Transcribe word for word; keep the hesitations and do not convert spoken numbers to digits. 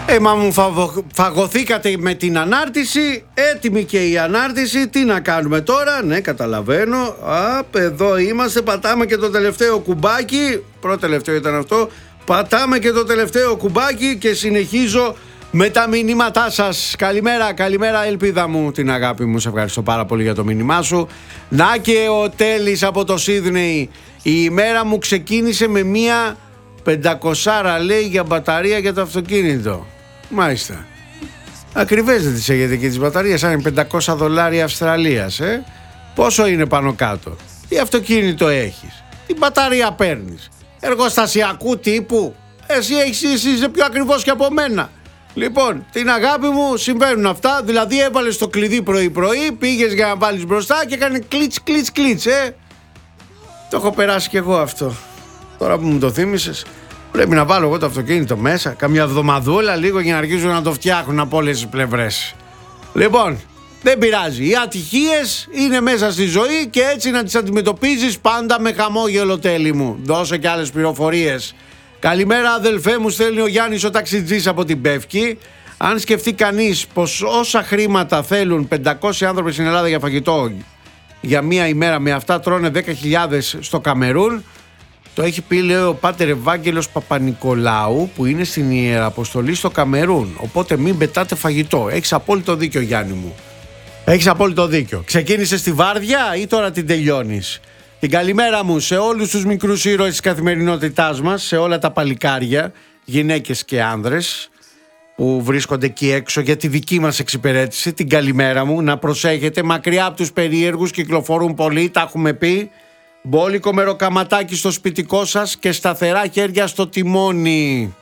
Ε, μα μου φαγω... φαγωθήκατε με την ανάρτηση. Έτοιμη και η ανάρτηση. Τι να κάνουμε τώρα? Ναι, καταλαβαίνω. Απ, εδώ είμαστε. Πατάμε και το τελευταίο κουμπάκι. Πρώτο τελευταίο ήταν αυτό. Πατάμε και το τελευταίο κουμπάκι και συνεχίζω με τα μηνύματά σας. Καλημέρα, καλημέρα ελπίδα μου, την αγάπη μου. Σε ευχαριστώ πάρα πολύ για το μήνυμά σου. Να και ο Τέλης από το Σίδνεϊ. Η ημέρα μου ξεκίνησε με μία πεντακόσια λέει για μπαταρία για το αυτοκίνητο. Μάλιστα. Ακριβές δεν τις έχετε και τις μπαταρίες. Αν είναι πεντακόσια δολάρια Αυστραλίας, ε? Πόσο είναι πάνω κάτω? Τι αυτοκίνητο έχεις? Τι μπαταρία παίρνεις? Εργοστασιακού τύπου? Εσύ έχεις, εσύ είσαι πιο ακριβώς και από μένα. Λοιπόν, την αγάπη μου, συμβαίνουν αυτά. Δηλαδή έβαλες το κλειδί πρωί-πρωί, πήγες για να βάλεις μπροστά και έκανε κλίτς, κλίτς, κλίτς, ε. Το έχω περάσει κι εγώ αυτό. Τώρα που μου το θύμισες, πρέπει να βάλω εγώ το αυτοκίνητο μέσα καμιά εβδομαδούλα λίγο για να αρχίσουν να το φτιάχνουν από όλες τις πλευρές. Λοιπόν, δεν πειράζει. Οι ατυχίες είναι μέσα στη ζωή και έτσι να τις αντιμετωπίζεις πάντα με χαμόγελο, Τέλη μου. Δώσε και άλλες πληροφορίες. Καλημέρα αδελφέ μου, στέλνει ο Γιάννης ο ταξιτζής από την Πεύκη. Αν σκεφτεί κανείς πως όσα χρήματα θέλουν πεντακόσιοι άνθρωποι στην Ελλάδα για φαγητό για μία ημέρα, με αυτά τρώνε δέκα χιλιάδες στο Καμερούν. Το έχει πει, λέει, ο Πάτερ Ευάγγελος Παπα-Νικολάου, που είναι στην Ιεραποστολή στο Καμερούν. Οπότε μην πετάτε φαγητό. Έχεις απόλυτο δίκιο, Γιάννη μου. Έχεις απόλυτο δίκιο. Ξεκίνησες τη βάρδια ή τώρα την τελειώνεις? Την καλημέρα μου σε όλους τους μικρούς ήρωες της καθημερινότητάς μας, σε όλα τα παλικάρια, γυναίκες και άνδρες που βρίσκονται εκεί έξω για τη δική μας εξυπηρέτηση. Την καλημέρα μου. Να προσέχετε, μακριά από τους περίεργους κυκλοφορούν πολλοί, τα έχουμε πει. Μπόλικο μεροκαματάκι στο σπιτικό σας και σταθερά χέρια στο τιμόνι.